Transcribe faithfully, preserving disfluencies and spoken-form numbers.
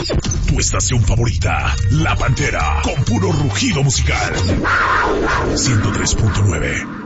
Tu estación favorita, La Pantera, con puro rugido musical. ciento tres punto nueve